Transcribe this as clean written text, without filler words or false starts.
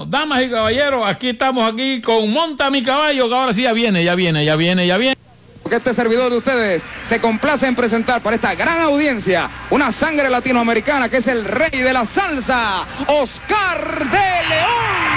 damas y caballeros, aquí estamos aquí con Monta mi caballo, que ahora sí ya viene. Porque este servidor de ustedes se complace en presentar para esta gran audiencia una sangre latinoamericana que es el rey de la salsa, Oscar de León.